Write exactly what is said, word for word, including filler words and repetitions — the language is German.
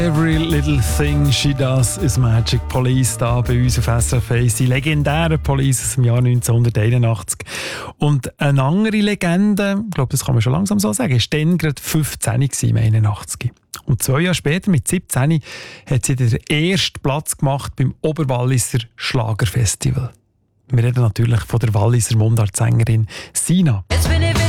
Every little thing she does is magic. Police da bei uns auf S R F eins. Die legendäre Police aus dem Jahr neunzehnhunderteinundachtzig. Und eine andere Legende, ich glaube, das kann man schon langsam so sagen, war dann gerade fünfzehn im einundachtzig. Und zwei Jahre später, mit siebzehn, hat sie den ersten Platz gemacht beim Oberwalliser Schlagerfestival. Wir reden natürlich von der Walliser Mundartsängerin Sina. Jetzt bin ich wieder